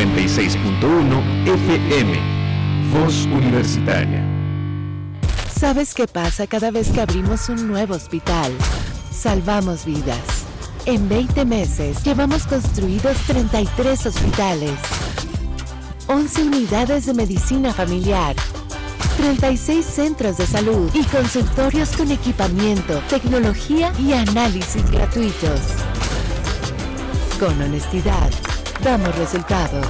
96.1 FM. Voz Universitaria. ¿Sabes qué pasa cada vez que abrimos un nuevo hospital? Salvamos vidas. En 20 meses llevamos construidos 33 hospitales, 11 unidades de medicina familiar, 36 centros de salud y consultorios con equipamiento, tecnología y análisis gratuitos. Con honestidad, damos resultados.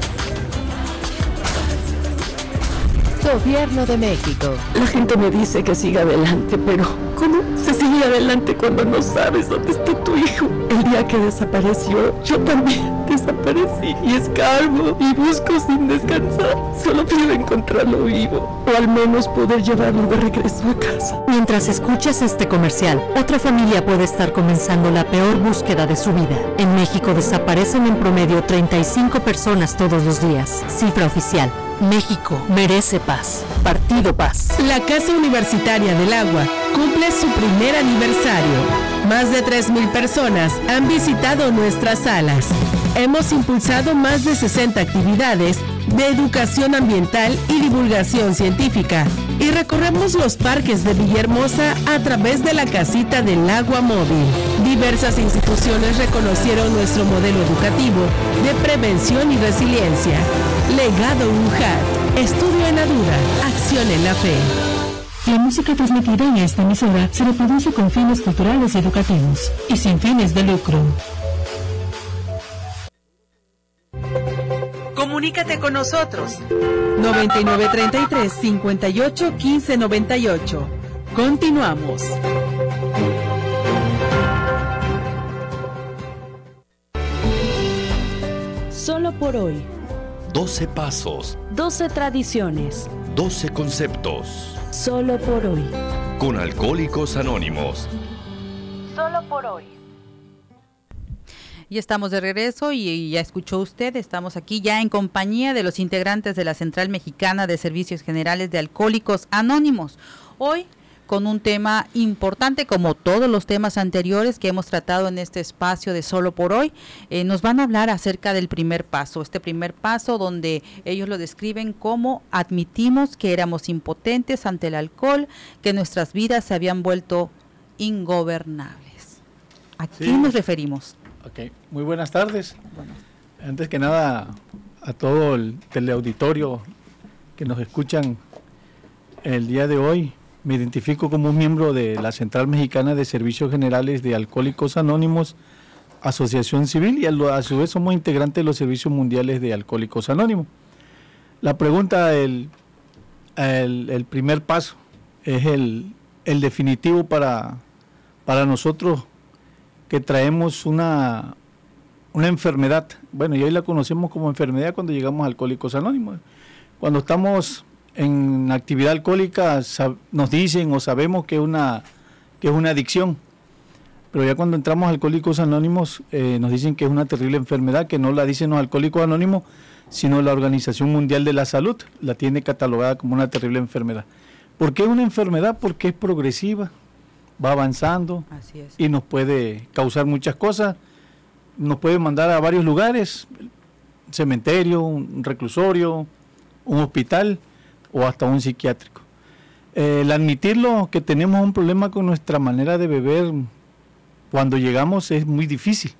Gobierno de México. La gente me dice que siga adelante, pero ¿cómo se sigue adelante cuando no sabes dónde está tu hijo? El día que desapareció, yo también desaparecí y escarbo y busco sin descansar. Solo quiero encontrarlo vivo o al menos poder llevarlo de regreso a casa. Mientras escuchas este comercial, otra familia puede estar comenzando la peor búsqueda de su vida. En México desaparecen en promedio 35 personas todos los días. Cifra oficial. México merece paz. Partido Paz. La Casa Universitaria del Agua cumple su primer aniversario. Más de 3,000 personas han visitado nuestras salas. Hemos impulsado más de 60 actividades de educación ambiental y divulgación científica. Y recorremos los parques de Villahermosa a través de la Casita del Agua Móvil. Diversas instituciones reconocieron nuestro modelo educativo de prevención y resiliencia. Legado UJAT. Estudio en la duda. Acción en la fe. La música transmitida en esta emisora se reproduce con fines culturales y educativos y sin fines de lucro. Comunícate con nosotros. 9933-581598. Continuamos. Solo por hoy. 12 pasos. 12 tradiciones. 12 conceptos. Solo por hoy. Con Alcohólicos Anónimos. Solo por hoy. Y estamos de regreso y ya escuchó usted, estamos aquí ya en compañía de los integrantes de la Central Mexicana de Servicios Generales de Alcohólicos Anónimos. Hoy con un tema importante, como todos los temas anteriores que hemos tratado en este espacio de Solo por Hoy. Nos van a hablar acerca del primer paso, este primer paso donde ellos lo describen como admitimos que éramos impotentes ante el alcohol, que nuestras vidas se habían vuelto ingobernables. ¿A qué nos referimos? Ok, muy buenas tardes. Antes que nada, a todo el teleauditorio que nos escuchan el día de hoy, me identifico como un miembro de la Central Mexicana de Servicios Generales de Alcohólicos Anónimos, asociación civil, y a su vez somos integrantes de los Servicios Mundiales de Alcohólicos Anónimos. La pregunta, el primer paso, es el definitivo para nosotros que traemos una enfermedad. Bueno, y hoy la conocemos como enfermedad cuando llegamos a Alcohólicos Anónimos. Cuando estamos en actividad alcohólica nos dicen o sabemos que es una adicción, pero ya cuando entramos a Alcohólicos Anónimos nos dicen que es una terrible enfermedad, que no la dicen los Alcohólicos Anónimos, sino la Organización Mundial de la Salud la tiene catalogada como una terrible enfermedad. ¿Por qué es una enfermedad? Porque es progresiva, va avanzando. Así es. Y nos puede causar muchas cosas, nos puede mandar a varios lugares, cementerio, un reclusorio, un hospital o hasta un psiquiátrico. El admitirlo que tenemos un problema con nuestra manera de beber cuando llegamos es muy difícil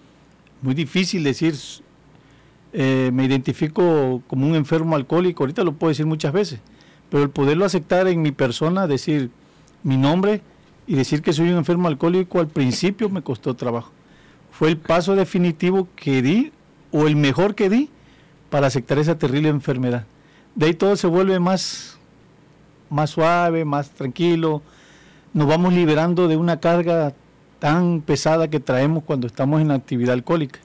decir me identifico como un enfermo alcohólico. Ahorita lo puedo decir muchas veces, pero el poderlo aceptar en mi persona, decir mi nombre y decir que soy un enfermo alcohólico, al principio me costó trabajo. Fue el paso definitivo que di, o el mejor que di, para aceptar esa terrible enfermedad. De ahí todo se vuelve más suave, más tranquilo. Nos vamos liberando de una carga tan pesada que traemos cuando estamos en actividad alcohólica.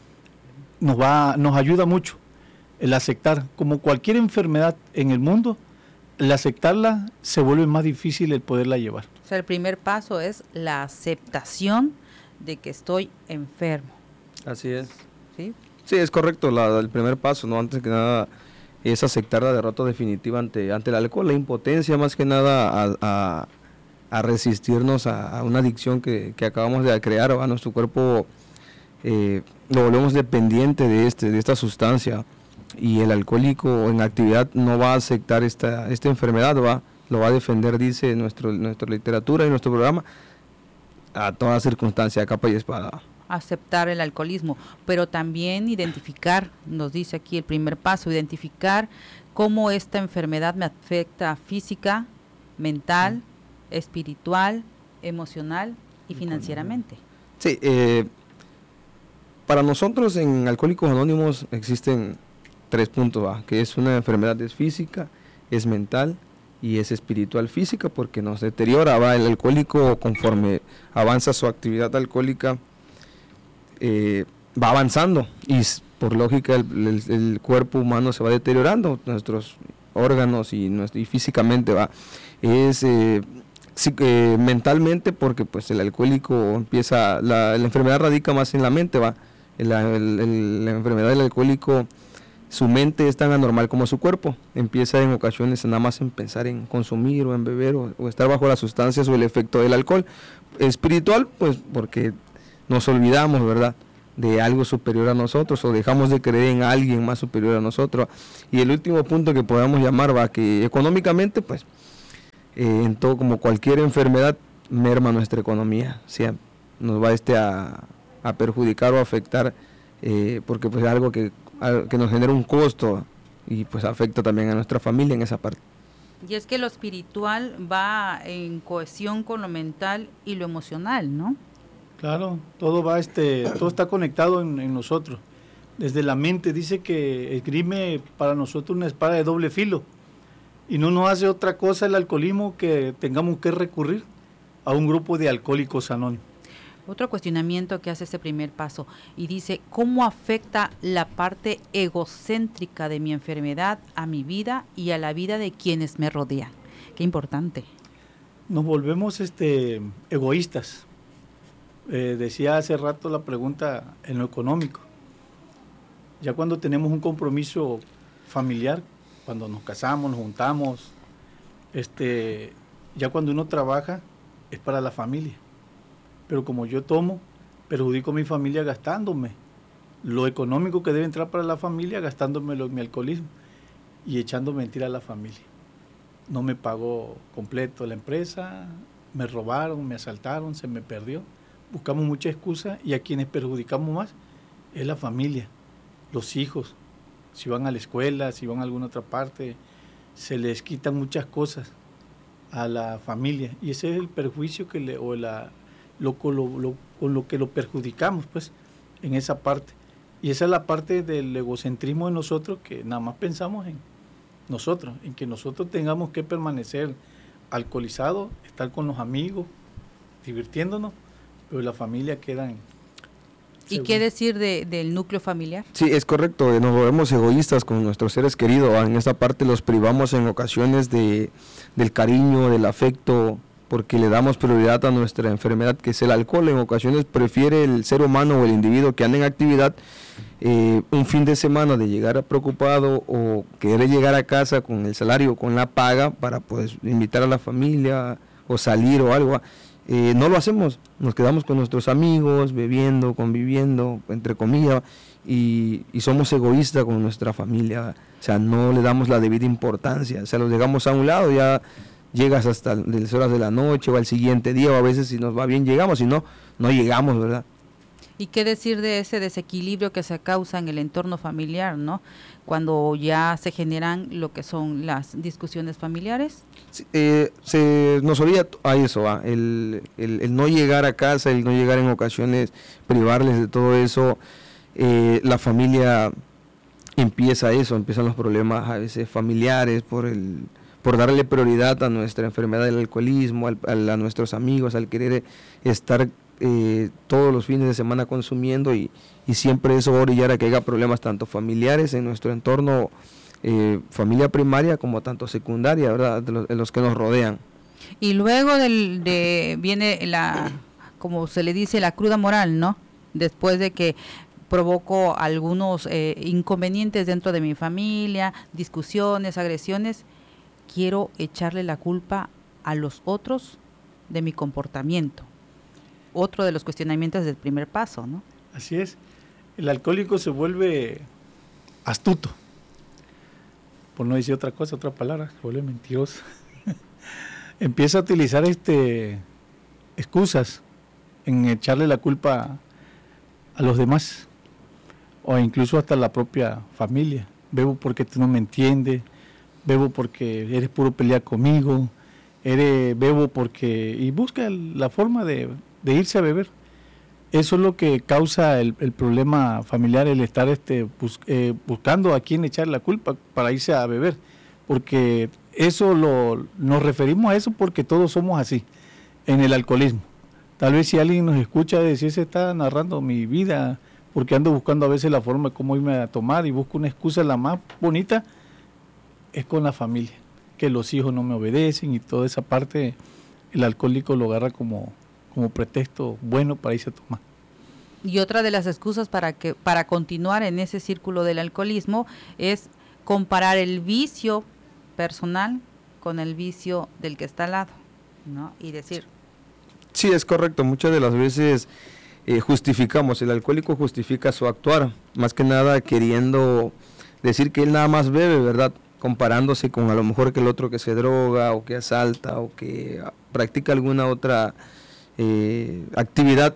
Nos ayuda mucho el aceptar, como cualquier enfermedad en el mundo, el aceptarla se vuelve más difícil el poderla llevar. O sea, el primer paso es la aceptación de que estoy enfermo. Así es. ¿Sí? Sí, es correcto, el primer paso, ¿no? Antes que nada es aceptar la derrota definitiva ante el alcohol, la impotencia más que nada a resistirnos a una adicción que acabamos de crear, a nuestro cuerpo lo volvemos dependiente de esta sustancia, y el alcohólico en actividad no va a aceptar esta enfermedad, lo va a defender, dice nuestra literatura y nuestro programa, a toda circunstancia, a capa y espada. Aceptar el alcoholismo, pero también identificar, nos dice aquí el primer paso, identificar cómo esta enfermedad me afecta física, mental, espiritual, emocional y financieramente. Sí, para nosotros en Alcohólicos Anónimos existen 3 puntos, que es una enfermedad, es física, es mental y es espiritual. Física porque nos deteriora, el alcohólico conforme avanza su actividad alcohólica va avanzando, y por lógica el cuerpo humano se va deteriorando, nuestros órganos y físicamente es mentalmente, porque pues el alcohólico empieza, la enfermedad radica más en la mente, la enfermedad del alcohólico, su mente es tan anormal como su cuerpo, empieza en ocasiones nada más en pensar en consumir o en beber o estar bajo las sustancias o el efecto del alcohol. Espiritual, pues porque nos olvidamos, ¿verdad?, de algo superior a nosotros, o dejamos de creer en alguien más superior a nosotros. Y el último punto que podamos llamar, que económicamente, pues en todo, como cualquier enfermedad, merma nuestra economía, o sea, nos va a perjudicar o afectar, porque pues es algo que nos genera un costo, y pues afecta también a nuestra familia en esa parte. Y es que lo espiritual va en cohesión con lo mental y lo emocional, ¿no? Claro, todo está conectado en nosotros. Desde la mente dice que esgrime para nosotros una espada de doble filo, y no nos hace otra cosa el alcoholismo que tengamos que recurrir a un grupo de alcohólicos anónimos. Otro cuestionamiento que hace este primer paso, y dice, ¿cómo afecta la parte egocéntrica de mi enfermedad a mi vida y a la vida de quienes me rodean? Qué importante. Nos volvemos egoístas. Decía hace rato la pregunta en lo económico. Ya cuando tenemos un compromiso familiar, cuando nos casamos, nos juntamos, ya cuando uno trabaja es para la familia. Pero como yo tomo, perjudico a mi familia gastándome lo económico que debe entrar para la familia, gastándomelo en mi alcoholismo y echando mentira a la familia. No me pagó completo la empresa, me robaron, me asaltaron, se me perdió. Buscamos mucha excusa, y a quienes perjudicamos más es la familia, los hijos. Si van a la escuela, si van a alguna otra parte, se les quitan muchas cosas a la familia, y ese es el perjuicio con lo que lo perjudicamos, pues, en esa parte. Y esa es la parte del egocentrismo de nosotros, que nada más pensamos en nosotros, en que nosotros tengamos que permanecer alcoholizados, estar con los amigos, divirtiéndonos, pero la familia queda en... ¿Y qué decir del núcleo familiar? Sí, es correcto, nos volvemos egoístas con nuestros seres queridos, en esta parte los privamos en ocasiones del cariño, del afecto, porque le damos prioridad a nuestra enfermedad, que es el alcohol. En ocasiones prefiere el ser humano o el individuo que anda en actividad un fin de semana de llegar preocupado, o querer llegar a casa con el salario, con la paga, para pues invitar a la familia o salir o algo. No lo hacemos, nos quedamos con nuestros amigos, bebiendo, conviviendo, entre comillas, y somos egoístas con nuestra familia, o sea, no le damos la debida importancia, o sea, los dejamos a un lado, ya llegas hasta las horas de la noche o al siguiente día, o a veces si nos va bien llegamos, si no, no llegamos, ¿verdad? ¿Y qué decir de ese desequilibrio que se causa en el entorno familiar, ¿no? Cuando ya se generan lo que son las discusiones familiares. Sí, se nos olvida a eso, el no llegar a casa, el no llegar en ocasiones, privarles de todo eso. La familia empiezan los problemas a veces familiares por darle prioridad a nuestra enfermedad del alcoholismo, a nuestros amigos, al querer estar todos los fines de semana consumiendo, y siempre eso va a orillar a que haya problemas tanto familiares en nuestro entorno, familia primaria como tanto secundaria, ¿verdad?, de los que nos rodean. Y luego viene como se le dice, la cruda moral, ¿no? Después de que provoco algunos inconvenientes dentro de mi familia, discusiones, agresiones, quiero echarle la culpa a los otros de mi comportamiento. Otro de los cuestionamientos del primer paso, ¿no? Así es. El alcohólico se vuelve astuto, por no decir otra cosa, otra palabra, se vuelve mentiroso. Empieza a utilizar excusas en echarle la culpa a los demás, o incluso hasta la propia familia. Bebo porque tú no me entiendes, bebo porque eres puro pelear conmigo, bebo porque... y busca la forma de irse a beber. Eso es lo que causa el problema familiar, el estar buscando a quién echar la culpa para irse a beber, porque nos referimos a eso porque todos somos así, en el alcoholismo. Tal vez si alguien nos escucha decir, se está narrando mi vida, porque ando buscando a veces la forma de cómo irme a tomar y busco una excusa, la más bonita es con la familia, que los hijos no me obedecen y toda esa parte el alcohólico lo agarra como pretexto bueno para irse a tomar. Y otra de las excusas para continuar en ese círculo del alcoholismo es comparar el vicio personal con el vicio del que está al lado, ¿no? Y decir... Sí, es correcto. Muchas de las veces justificamos, el alcohólico justifica su actuar, más que nada queriendo decir que él nada más bebe, ¿verdad? Comparándose con a lo mejor que el otro que se droga o que asalta o que practica alguna otra actividad,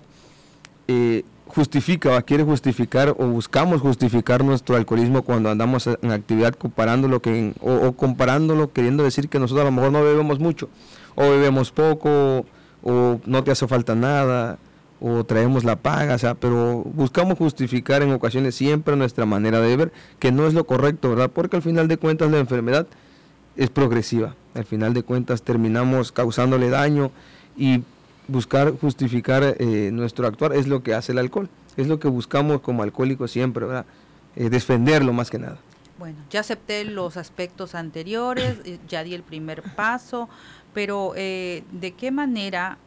quiere justificar o buscamos justificar nuestro alcoholismo cuando andamos en actividad comparándolo queriendo decir que nosotros a lo mejor no bebemos mucho o bebemos poco o no te hace falta nada o traemos la paga, o sea, pero buscamos justificar en ocasiones siempre nuestra manera de beber, que no es lo correcto, ¿verdad? Porque al final de cuentas la enfermedad es progresiva, al final de cuentas terminamos causándole daño y buscar justificar nuestro actuar es lo que hace el alcohol, es lo que buscamos como alcohólicos siempre, ¿verdad? Defenderlo más que nada. Bueno, ya acepté los aspectos anteriores, ya di el primer paso, pero ¿de qué manera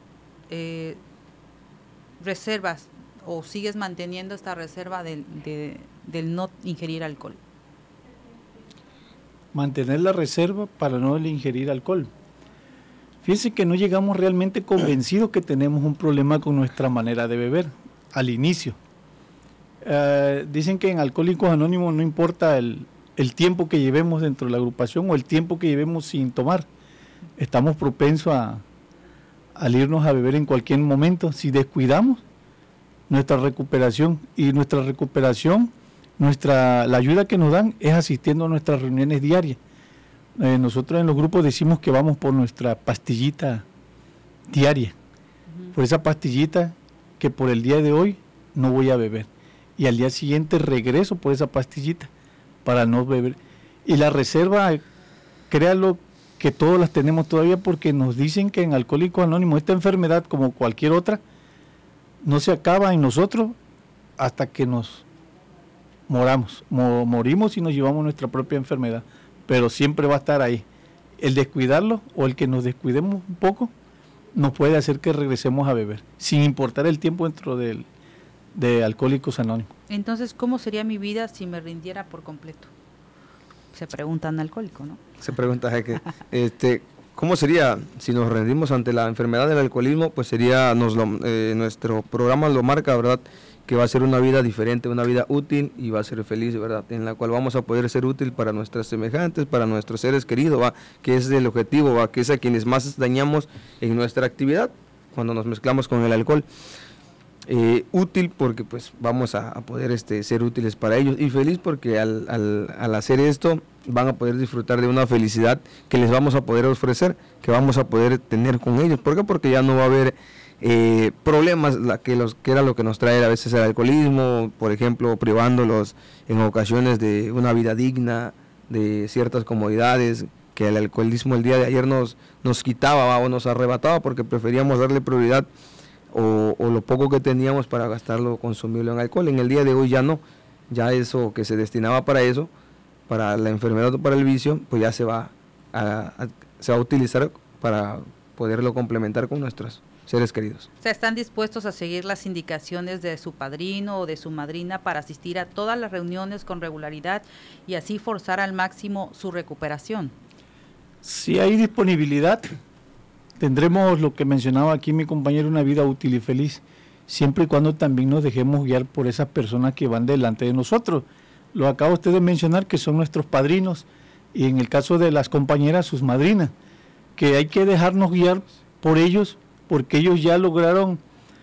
reservas o sigues manteniendo esta reserva del no ingerir alcohol? Mantener la reserva para no ingerir alcohol. Fíjense que no llegamos realmente convencidos que tenemos un problema con nuestra manera de beber al inicio. Dicen que en Alcohólicos Anónimos no importa el tiempo que llevemos dentro de la agrupación o el tiempo que llevemos sin tomar. Estamos propensos al irnos a beber en cualquier momento si descuidamos nuestra recuperación. Y nuestra recuperación, la ayuda que nos dan es asistiendo a nuestras reuniones diarias. Nosotros en los grupos decimos que vamos por nuestra pastillita diaria, por esa pastillita que por el día de hoy no voy a beber y al día siguiente regreso por esa pastillita para no beber. Y la reserva, créalo que todos las tenemos todavía porque nos dicen que en Alcohólicos Anónimos esta enfermedad como cualquier otra no se acaba en nosotros hasta que nos morimos y nos llevamos nuestra propia enfermedad, pero siempre va a estar ahí. El descuidarlo o el que nos descuidemos un poco nos puede hacer que regresemos a beber, sin importar el tiempo dentro de Alcohólicos Anónimos. Entonces, ¿cómo sería mi vida si me rindiera por completo? Se pregunta un alcohólico, ¿no? Se pregunta, Jaque, ¿cómo sería si nos rendimos ante la enfermedad del alcoholismo? Pues sería, nuestro programa lo marca, ¿verdad?, que va a ser una vida diferente, una vida útil y va a ser feliz, ¿verdad?, en la cual vamos a poder ser útil para nuestras semejantes, para nuestros seres queridos, ¿va?, que es el objetivo, ¿va?, que es a quienes más dañamos en nuestra actividad cuando nos mezclamos con el alcohol. Útil porque pues vamos a poder ser útiles para ellos y feliz porque al hacer esto van a poder disfrutar de una felicidad que les vamos a poder ofrecer, que vamos a poder tener con ellos. ¿Por qué? Porque ya no va a haber problemas que era lo que nos trae a veces el alcoholismo, por ejemplo, privándolos en ocasiones de una vida digna, de ciertas comodidades que el alcoholismo el día de ayer nos quitaba o nos arrebataba porque preferíamos darle prioridad o lo poco que teníamos para gastarlo, consumirlo en alcohol. En el día de hoy ya no, ya eso que se destinaba para eso, para la enfermedad o para el vicio, pues ya se va a utilizar para poderlo complementar con nuestros seres queridos. O sea, ¿están dispuestos a seguir las indicaciones de su padrino o de su madrina para asistir a todas las reuniones con regularidad y así forzar al máximo su recuperación? Si hay disponibilidad, tendremos lo que mencionaba aquí mi compañero, una vida útil y feliz. siempre y cuando también nos dejemos guiar por esas personas que van delante de nosotros. Lo acaba usted de mencionar, que son nuestros padrinos, y en el caso de las compañeras, sus madrinas, que hay que dejarnos guiar por ellos, porque ellos ya lograron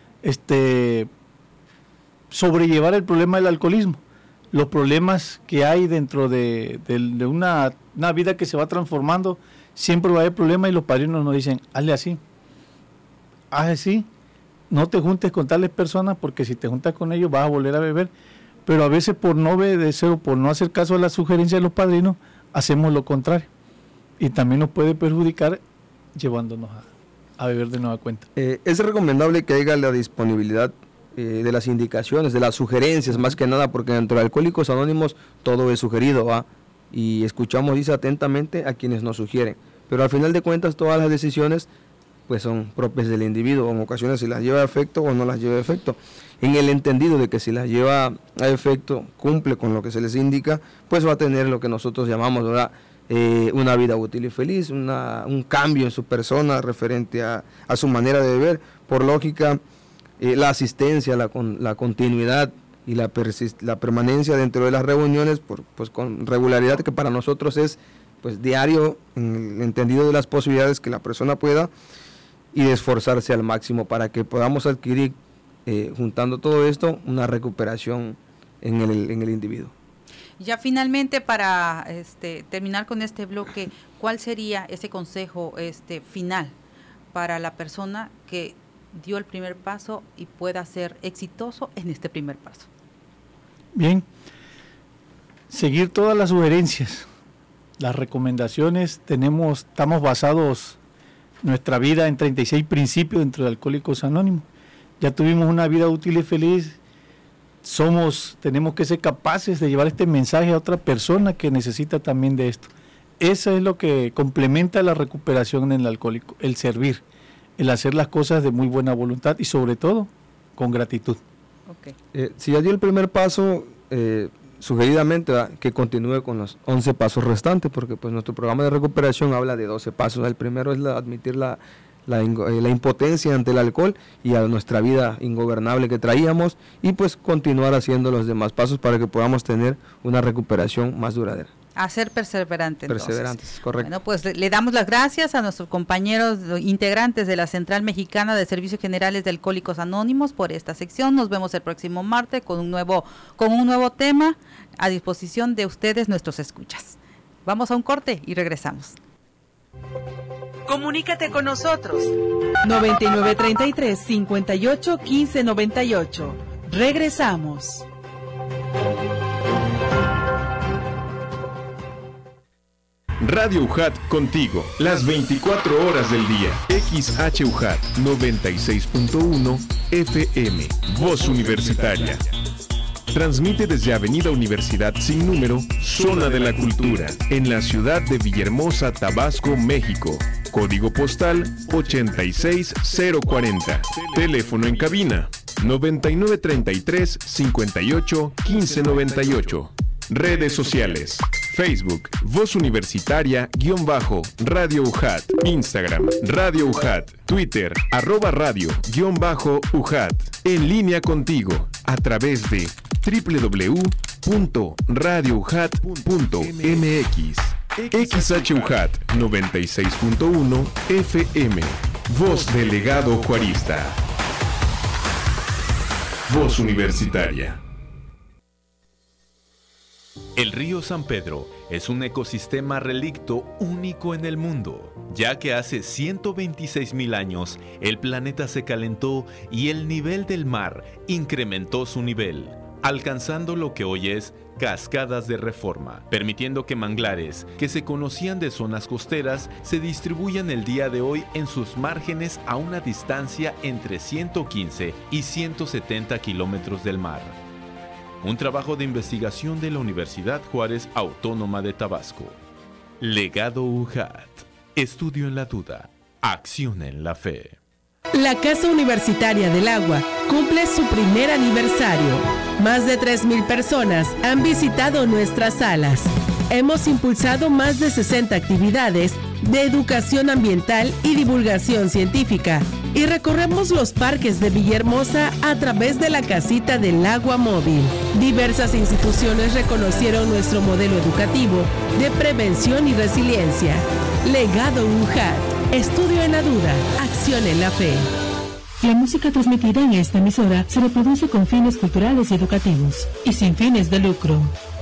sobrellevar el problema del alcoholismo, los problemas que hay dentro de una vida que se va transformando. Siempre va a haber problemas, y los padrinos nos dicen: hazle así, haz así, no te juntes con tales personas, porque si te juntas con ellos vas a volver a beber. Pero a veces, por no obedecer o por no hacer caso a las sugerencias de los padrinos, hacemos lo contrario, y también nos puede perjudicar llevándonos a beber de nueva cuenta. Es recomendable que haya la disponibilidad de las indicaciones, de las sugerencias, más que nada, porque dentro de Alcohólicos Anónimos todo es sugerido, ¿va? Y escuchamos, dice, atentamente a quienes nos sugieren, pero al final de cuentas todas las decisiones pues son propias del individuo. En ocasiones si las lleva a efecto o no las lleva a efecto, en el entendido de que si las lleva a efecto, cumple con lo que se les indica, pues va a tener lo que nosotros llamamos, ¿verdad?, una vida útil y feliz, un cambio en su persona referente a su manera de beber. Por lógica, la asistencia, la continuidad y la permanencia dentro de las reuniones, pues con regularidad, que para nosotros es pues diario, en el entendido de las posibilidades que la persona pueda, y de esforzarse al máximo para que podamos adquirir, juntando todo esto, una recuperación en el individuo. Ya finalmente, para terminar con este bloque, ¿cuál sería ese consejo final para la persona que dio el primer paso y pueda ser exitoso en este primer paso? Bien, seguir todas las sugerencias, las recomendaciones. Estamos basados nuestra vida en 36 principios dentro de Alcohólicos Anónimos. Ya tuvimos una vida útil y feliz. Tenemos que ser capaces de llevar este mensaje a otra persona que necesita también de esto. Eso es lo que complementa la recuperación en el alcohólico, el servir, el hacer las cosas de muy buena voluntad y sobre todo con gratitud. Okay. Si ya dio el primer paso, sugeridamente, ¿verdad?, que continúe con los 11 pasos restantes, porque pues nuestro programa de recuperación habla de 12 pasos. El primero es admitir la impotencia ante el alcohol y a nuestra vida ingobernable que traíamos, y pues continuar haciendo los demás pasos para que podamos tener una recuperación más duradera. A ser perseverantes. Perseverantes, correcto. Bueno, pues le damos las gracias a nuestros compañeros integrantes de la Central Mexicana de Servicios Generales de Alcohólicos Anónimos por esta sección. Nos vemos el próximo martes con un nuevo tema a disposición de ustedes, nuestros escuchas. Vamos a un corte y regresamos. Comunícate con nosotros. 9933-581598. Regresamos. Radio UJAT contigo, las 24 horas del día. XHUJAT 96.1 FM, Voz Universitaria. Transmite desde Avenida Universidad sin número, Zona de la Cultura, en la ciudad de Villahermosa, Tabasco, México. Código postal 86040. Teléfono en cabina 9933-581598. Redes sociales: Facebook, Voz Universitaria _Radio UJAT, Instagram, Radio UJAT, Twitter, @radio_UJAT. En línea contigo, a través de www.radiouJAT.mx. XHUJAT 96.1 FM, Voz del Legado Juarista. Voz Universitaria. El río San Pedro es un ecosistema relicto único en el mundo, ya que hace 126,000 años el planeta se calentó y el nivel del mar incrementó su nivel, alcanzando lo que hoy es Cascadas de Reforma, permitiendo que manglares que se conocían de zonas costeras se distribuyan el día de hoy en sus márgenes a una distancia entre 115 y 170 kilómetros del mar. Un trabajo de investigación de la Universidad Juárez Autónoma de Tabasco. Legado UJAT. Estudio en la duda. Acción en la fe. La Casa Universitaria del Agua cumple su primer aniversario. Más de 3,000 personas han visitado nuestras salas. Hemos impulsado más de 60 actividades de educación ambiental y divulgación científica, y recorremos los parques de Villahermosa a través de la casita del agua móvil. Diversas instituciones reconocieron nuestro modelo educativo de prevención y resiliencia. Legado UJAT, estudio en la duda, acción en la fe. La música transmitida en esta emisora se reproduce con fines culturales y educativos y sin fines de lucro.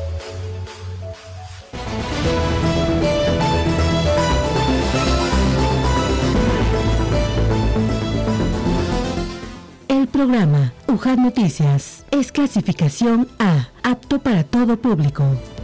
El programa UJAT Noticias es clasificación A, apto para todo público.